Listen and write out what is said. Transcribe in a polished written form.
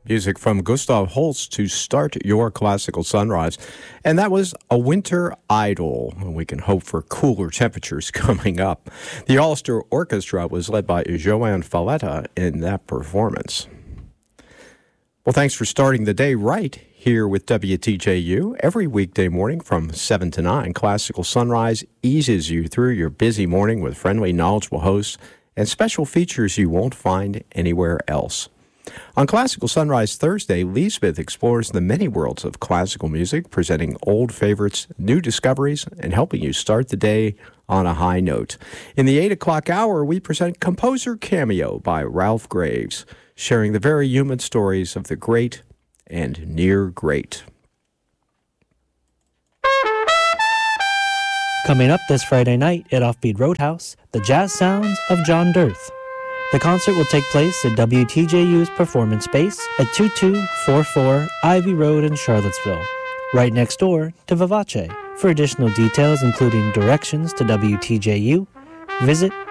Music from Gustav Holst to start your classical sunrise. And that was A Winter Idol. We can hope for cooler temperatures coming up. The Ulster Orchestra was led by Joanne Falletta in that performance. Well, thanks for starting the day right here with WTJU. Every weekday morning from 7 to 9, Classical Sunrise eases you through your busy morning with friendly, knowledgeable hosts and special features you won't find anywhere else. On Classical Sunrise Thursday, Lee Smith explores the many worlds of classical music, presenting old favorites, new discoveries, and helping you start the day on a high note. In the 8 o'clock hour, we present Composer Cameo by Ralph Graves, sharing the very human stories of the great and near great. Coming up this Friday night at Offbeat Roadhouse, the jazz sounds of John Dirth. The concert will take place at WTJU's performance space at 2244 Ivy Road in Charlottesville, right next door to Vivace. For additional details, including directions to WTJU, visit